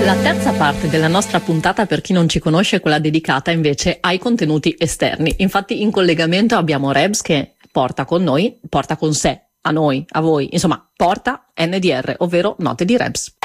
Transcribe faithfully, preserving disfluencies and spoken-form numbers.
La terza parte della nostra puntata, per chi non ci conosce, è quella dedicata invece ai contenuti esterni. Infatti in collegamento abbiamo Rebs che porta con noi, porta con sé, a noi, a voi, insomma porta N D R, ovvero Note di Rebs.